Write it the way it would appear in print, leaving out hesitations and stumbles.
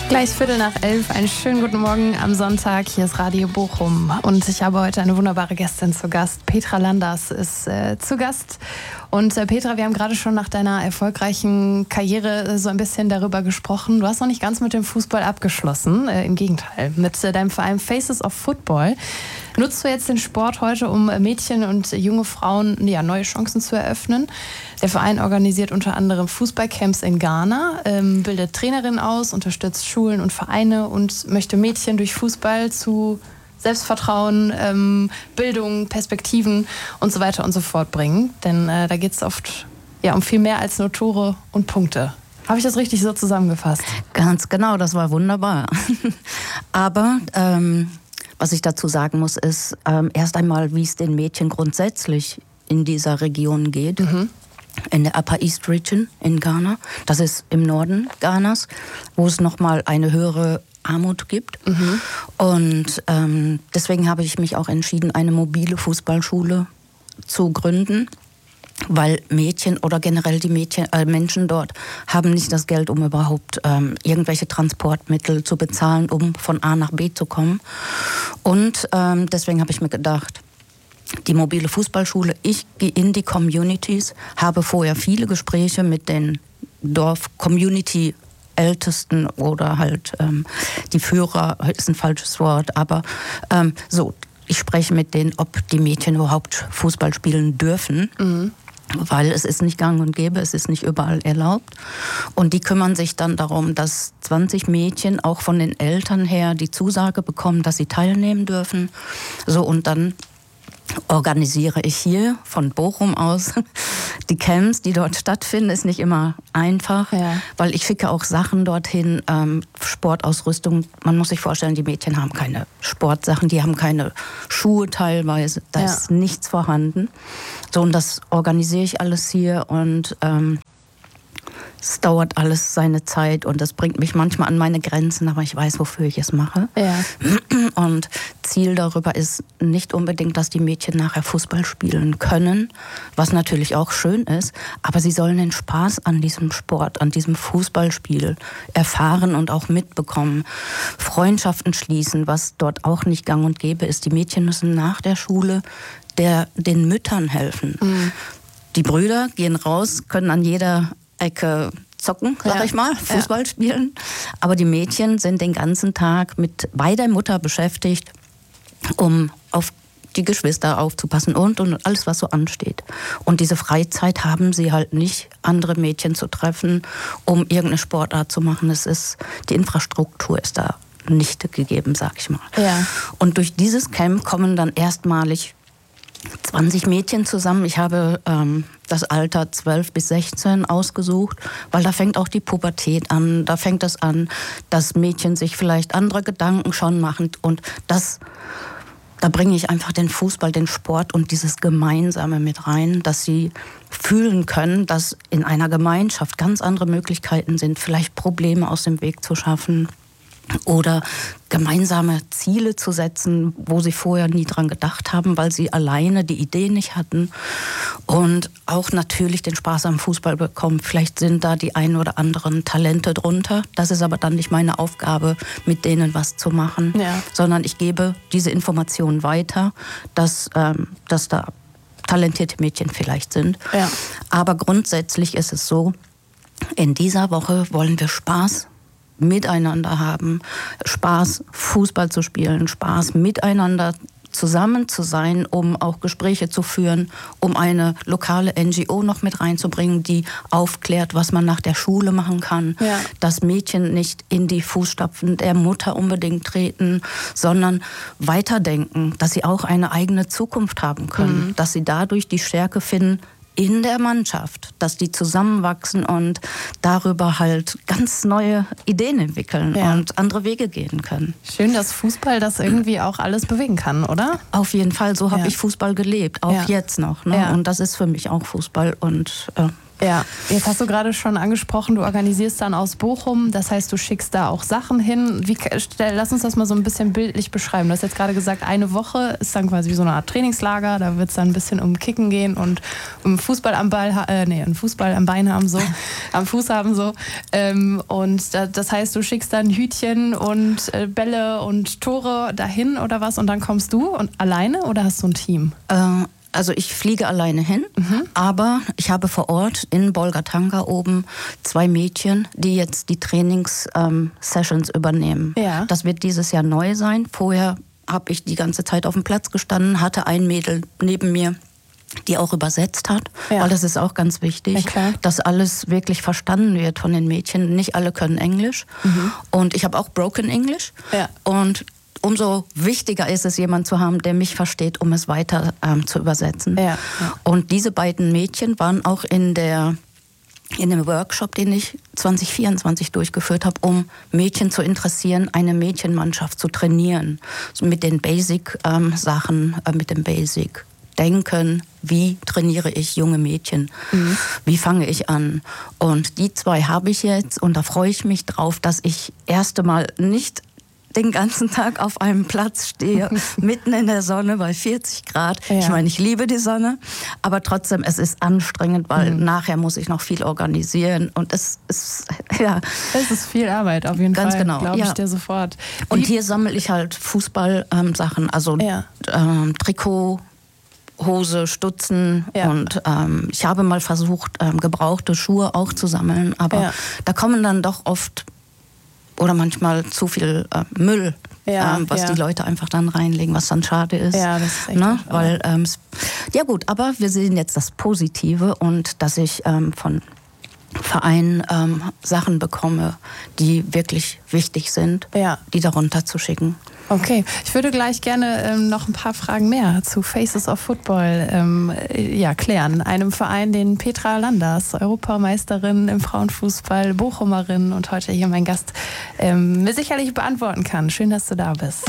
Gleich 11:15, einen schönen guten Morgen am Sonntag. Hier ist Radio Bochum und ich habe heute eine wunderbare Gästin zu Gast. Petra Landers ist zu Gast. Und Petra, wir haben gerade schon nach deiner erfolgreichen Karriere so ein bisschen darüber gesprochen. Du hast noch nicht ganz mit dem Fußball abgeschlossen, im Gegenteil. Mit deinem Verein Faces of Football nutzt du jetzt den Sport heute, um Mädchen und junge Frauen neue Chancen zu eröffnen. Der Verein organisiert unter anderem Fußballcamps in Ghana, bildet Trainerinnen aus, unterstützt Schulen und Vereine und möchte Mädchen durch Fußball zu Selbstvertrauen, Bildung, Perspektiven und so weiter und so fort bringen. Denn da geht es oft um viel mehr als nur Tore und Punkte. Habe ich das richtig so zusammengefasst? Ganz genau, das war wunderbar. Aber was ich dazu sagen muss, ist erst einmal, wie es den Mädchen grundsätzlich in dieser Region geht. Mhm. In der Upper East Region in Ghana. Das ist im Norden Ghanas, wo es nochmal eine höhere Armut gibt. Mhm. Und deswegen habe ich mich auch entschieden, eine mobile Fußballschule zu gründen, weil Mädchen oder generell die Menschen dort haben nicht das Geld, um überhaupt irgendwelche Transportmittel zu bezahlen, um von A nach B zu kommen. Und deswegen habe ich mir gedacht, die mobile Fußballschule, ich gehe in die Communities, habe vorher viele Gespräche mit den Dorf-Community-Ältesten oder halt die Führer, ist ein falsches Wort, aber ich spreche mit denen, ob die Mädchen überhaupt Fußball spielen dürfen. Mhm. Weil es ist nicht gang und gäbe, es ist nicht überall erlaubt. Und die kümmern sich dann darum, dass 20 Mädchen auch von den Eltern her die Zusage bekommen, dass sie teilnehmen dürfen. So, und dann organisiere ich hier von Bochum aus die Camps, die dort stattfinden. Ist nicht immer einfach, weil ich schicke auch Sachen dorthin, Sportausrüstung. Man muss sich vorstellen, die Mädchen haben keine Sportsachen, die haben keine Schuhe teilweise, da ist nichts vorhanden. So, und das organisiere ich alles hier und es dauert alles seine Zeit und das bringt mich manchmal an meine Grenzen, aber ich weiß, wofür ich es mache. Ja. Und Ziel darüber ist nicht unbedingt, dass die Mädchen nachher Fußball spielen können, was natürlich auch schön ist, aber sie sollen den Spaß an diesem Sport, an diesem Fußballspiel erfahren und auch mitbekommen. Freundschaften schließen, was dort auch nicht gang und gäbe ist. Die Mädchen müssen nach der Schule den Müttern helfen. Mhm. Die Brüder gehen raus, können an jeder Ecke zocken, sag ich mal, Fußball spielen. Aber die Mädchen sind den ganzen Tag bei der Mutter beschäftigt, um auf die Geschwister aufzupassen und alles, was so ansteht. Und diese Freizeit haben sie halt nicht, andere Mädchen zu treffen, um irgendeine Sportart zu machen. Die Infrastruktur ist da nicht gegeben, sag ich mal. Ja. Und durch dieses Camp kommen dann erstmalig 20 Mädchen zusammen. Ich habe das Alter 12 bis 16 ausgesucht, weil da fängt auch die Pubertät an. Da fängt es an, dass Mädchen sich vielleicht andere Gedanken schon machen. Und da bringe ich einfach den Fußball, den Sport und dieses Gemeinsame mit rein, dass sie fühlen können, dass in einer Gemeinschaft ganz andere Möglichkeiten sind, vielleicht Probleme aus dem Weg zu schaffen. Oder gemeinsame Ziele zu setzen, wo sie vorher nie dran gedacht haben, weil sie alleine die Idee nicht hatten. Und auch natürlich den Spaß am Fußball bekommen. Vielleicht sind da die ein oder anderen Talente drunter. Das ist aber dann nicht meine Aufgabe, mit denen was zu machen. Ja. Sondern ich gebe diese Informationen weiter, dass da talentierte Mädchen vielleicht sind. Ja. Aber grundsätzlich ist es so, in dieser Woche wollen wir Spaß miteinander haben, Spaß Fußball zu spielen, Spaß miteinander zusammen zu sein, um auch Gespräche zu führen, um eine lokale NGO noch mit reinzubringen, die aufklärt, was man nach der Schule machen kann, dass Mädchen nicht in die Fußstapfen der Mutter unbedingt treten, sondern weiterdenken, dass sie auch eine eigene Zukunft haben können, dass sie dadurch die Stärke finden, in der Mannschaft, dass die zusammenwachsen und darüber halt ganz neue Ideen entwickeln und andere Wege gehen können. Schön, dass Fußball das irgendwie auch alles bewegen kann, oder? Auf jeden Fall, so habe ich Fußball gelebt, auch jetzt noch. Ne? Ja. Und das ist für mich auch Fußball und Ja, jetzt hast du gerade schon angesprochen, du organisierst dann aus Bochum, das heißt, du schickst da auch Sachen hin. Lass uns das mal so ein bisschen bildlich beschreiben. Du hast jetzt gerade gesagt, eine Woche ist dann quasi wie so eine Art Trainingslager, da wird es dann ein bisschen um Kicken gehen und um Fußball am Fußball am Bein haben so, am Fuß haben so. Und das heißt, du schickst dann Hütchen und Bälle und Tore dahin oder was und dann kommst du und alleine oder hast du ein Team? Also ich fliege alleine hin, aber ich habe vor Ort in Bolgatanga oben 2 Mädchen, die jetzt die Trainings-Sessions übernehmen. Ja. Das wird dieses Jahr neu sein. Vorher habe ich die ganze Zeit auf dem Platz gestanden, hatte ein Mädel neben mir, die auch übersetzt hat, weil das ist auch ganz wichtig, dass alles wirklich verstanden wird von den Mädchen. Nicht alle können Englisch und ich habe auch Broken English und umso wichtiger ist es, jemanden zu haben, der mich versteht, um es weiter zu übersetzen. Ja. Und diese beiden Mädchen waren auch in dem Workshop, den ich 2024 durchgeführt habe, um Mädchen zu interessieren, eine Mädchenmannschaft zu trainieren. So mit den Basic-Sachen, mit dem Basic-Denken. Wie trainiere ich junge Mädchen? Wie fange ich an? Und die 2 habe ich jetzt und da freue ich mich drauf, dass ich erste Mal nicht den ganzen Tag auf einem Platz stehe, mitten in der Sonne bei 40 Grad. Ja. Ich meine, ich liebe die Sonne, aber trotzdem, es ist anstrengend, weil nachher muss ich noch viel organisieren und es ist, Es ist viel Arbeit, auf jeden Fall. Ganz genau. Glaube ich dir sofort. Und hier sammle ich halt Fußball-Sachen, also Trikot, Hose, Stutzen und ich habe mal versucht, gebrauchte Schuhe auch zu sammeln, aber da kommen dann doch oft oder manchmal zu viel Müll, was die Leute einfach dann reinlegen, was dann schade ist. Ja, das ist echt weil, ja gut, aber wir sehen jetzt das Positive und dass ich von Vereinen Sachen bekomme, die wirklich wichtig sind, die darunter zu schicken. Okay, ich würde gleich gerne noch ein paar Fragen mehr zu Faces of Football klären. Einem Verein, den Petra Landers, Europameisterin im Frauenfußball, Bochumerin und heute hier mein Gast, mir sicherlich beantworten kann. Schön, dass du da bist.